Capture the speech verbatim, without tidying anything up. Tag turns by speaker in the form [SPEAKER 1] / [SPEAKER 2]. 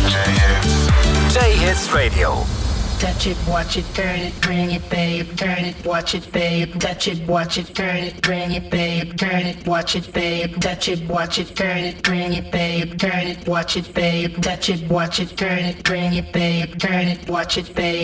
[SPEAKER 1] J-Hits Radio.
[SPEAKER 2] Touch it, watch it, turn it, bring it, babe. Turn it, watch it, babe. Touch it, watch it, turn it, bring it, babe. Turn it, watch it, babe. Touch it, watch it, turn it, bring it, babe. Turn it, watch it, babe. Touch it, watch it, turn it, bring it, babe. Turn it, watch it, babe.